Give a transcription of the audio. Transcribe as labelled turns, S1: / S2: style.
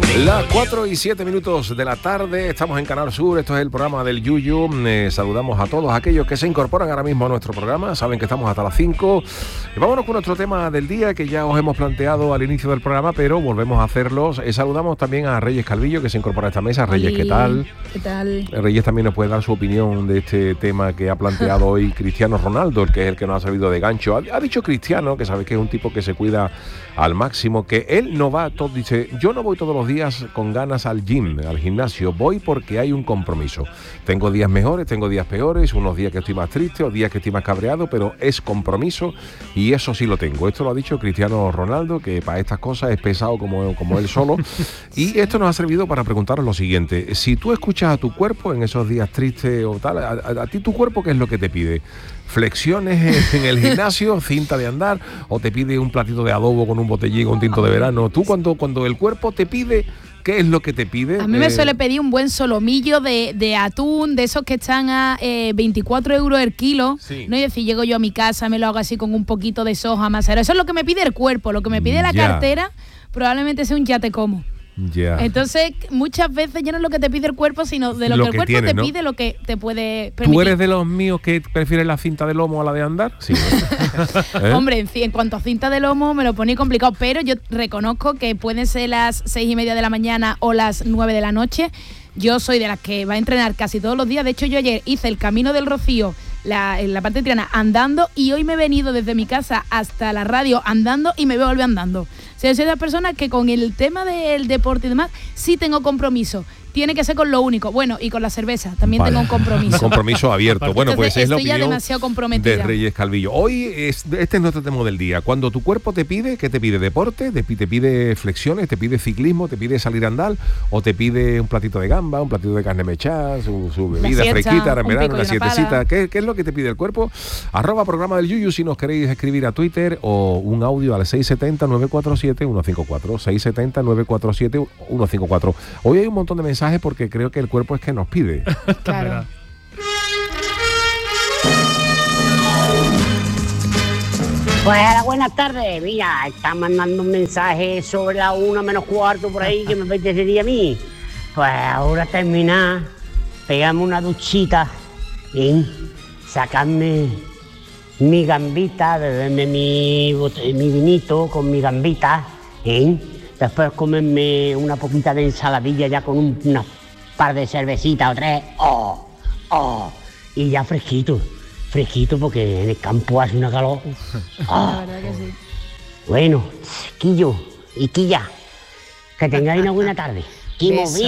S1: Las 4:07 de la tarde, estamos en Canal Sur, esto es el programa del Yuyu. Saludamos a todos aquellos que se incorporan ahora mismo a nuestro programa, saben que estamos hasta las 5. Y vámonos con nuestro tema del día que ya os hemos planteado al inicio del programa, pero volvemos a hacerlos. Saludamos también a Reyes Calvillo, que se incorpora a esta mesa. Reyes, ¿qué tal?
S2: ¿Qué tal?
S1: Reyes también nos puede dar su opinión de este tema que ha planteado hoy Cristiano Ronaldo, el que es el que nos ha servido de gancho. Ha dicho Cristiano, que sabes que es un tipo que se cuida al máximo, que él no va, dice, yo no voy todos los días con ganas al gym, al gimnasio, voy porque hay un compromiso. Tengo días mejores, tengo días peores, unos días que estoy más triste, o días que estoy más cabreado, pero es compromiso y eso sí lo tengo. Esto lo ha dicho Cristiano Ronaldo, que para estas cosas es pesado como él solo. Y esto nos ha servido para preguntaros lo siguiente: si tú escuchas a tu cuerpo en esos días tristes o tal, a ti tu cuerpo, ¿qué es lo que te pide? ¿Flexiones en el gimnasio, cinta de andar, o te pide un platito de adobo con un botellín o un tinto de verano? Tú cuando el cuerpo te pide, ¿qué es lo que te pide?
S2: A mí me suele pedir un buen solomillo de atún, de esos que están a 24 euros el kilo. Sí. No, y decir, llego yo a mi casa, me lo hago así con un poquito de soja masera. Eso es lo que me pide el cuerpo. Lo que me pide la cartera probablemente sea un ya te como.
S1: Yeah.
S2: Entonces, muchas veces ya no es lo que te pide el cuerpo, sino de lo que el cuerpo tiene, te pide, lo que te puede permitir.
S1: ¿Tú eres de los míos que prefieres la cinta de lomo a la de andar? Sí.
S2: Hombre, en cuanto a cinta de lomo me lo pone complicado, pero yo reconozco que pueden ser las 6:30 de la mañana o las 9 de la noche. Yo soy de las que va a entrenar casi todos los días. De hecho, yo ayer hice el Camino del Rocío en la parte de Triana andando, y hoy me he venido desde mi casa hasta la radio andando y me voy a volver andando. O sea, soy de las personas que con el tema del deporte y demás sí tengo compromiso. Tiene que ser con lo único. Bueno, y con la cerveza también tengo un compromiso. Un
S1: compromiso abierto. Bueno, pues es la opinión
S2: ya demasiado comprometida
S1: de Reyes Calvillo. Hoy este es nuestro tema del día. Cuando tu cuerpo te pide, ¿qué te pide? ¿Deporte? ¿Te pide flexiones? ¿Te pide ciclismo? ¿Te pide salir a andar? ¿O te pide un platito de gamba, un platito de carne mechada, su bebida fresquita, en verano, una siestecita? ¿Qué es lo que te pide el cuerpo? @programa del Yuyu si nos queréis escribir a Twitter, o un audio al 670-947-154. 670-947-154. Hoy hay un montón de mensajes porque creo que el cuerpo es que nos pide.
S2: Claro.
S3: Pues buenas tardes. Mira, están mandando un mensaje sobre la 1:15 por ahí que me apetecería a mí. Pues ahora terminar, pegarme una duchita, sacarme mi gambita, beberme mi vinito con mi gambita, después comerme una poquita de ensaladilla ya con una par de cervecitas o 3, y ya fresquito, porque en el campo hace una calor.
S2: La verdad que sí.
S3: Bueno, Quillo y Quilla, que tengáis una buena tarde.